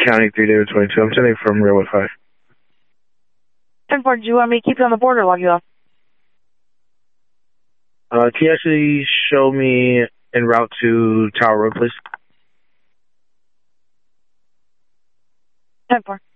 County 3 David 22. I'm sending from Railwood 5. 10-4, do you want me to keep you on the board or log you off? Can you actually show me en route to Tower Road, please? 10-4.